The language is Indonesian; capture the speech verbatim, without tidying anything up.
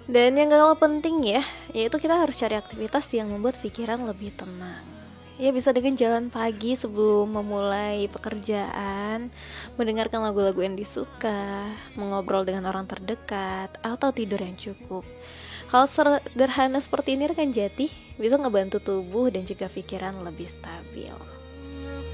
Dan yang gak kalah penting ya, yaitu kita harus cari aktivitas yang membuat pikiran lebih tenang. Ya bisa dengan jalan pagi sebelum memulai pekerjaan, mendengarkan lagu-lagu yang disuka, mengobrol dengan orang terdekat, atau tidur yang cukup. Hal sederhana seperti ini rekan Jati bisa ngebantu tubuh dan juga pikiran lebih stabil.